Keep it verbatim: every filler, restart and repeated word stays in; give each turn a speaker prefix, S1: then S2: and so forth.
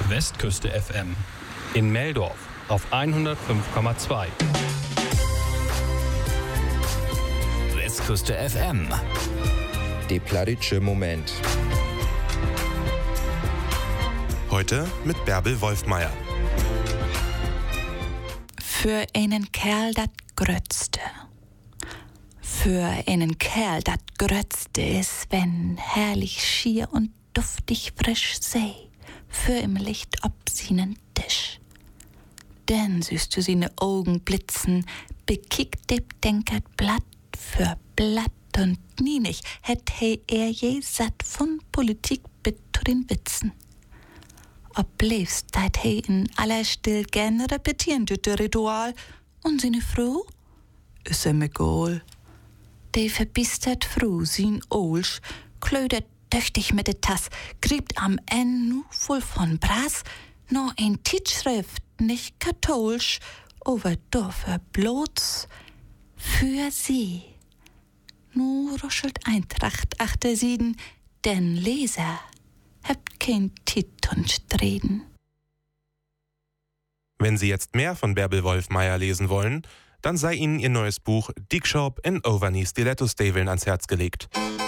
S1: Westküste F M. In Meldorf auf hundertfünf Komma zwei.
S2: Westküste F M.
S3: Der plattdeutsche Moment.
S4: Heute mit Bärbel Wolfmeier.
S5: Für einen Kerl dat Grötzte. Für einen Kerl dat Grötzte is, wenn herrlich schier und duftig frisch See für im Licht ob seinen Tisch. Denn süßt du seine Augen blitzen, bekickt deb denkert Blatt für Blatt und nie nicht hätt he er je satt von Politik bit zu den Witzen. Ob lebst deit he in aller Still gern repetieren dütte Ritual und seine Frau is em egal. De verbistert Frau sin Olsch, klödert tüchtig mit de Tass, griebt am En nu voll von Brass, no ein Tischschrift, nicht katholsch, over Dorfer bloß für sie. Nu ruschelt Eintracht achter Sieden, denn Leser habt kein Tit und Streden.
S4: Wenn Sie jetzt mehr von Bärbel Wolfmeier lesen wollen, dann sei Ihnen ihr neues Buch Dickschorp in Overknee Stiletto-Staveln ans Herz gelegt.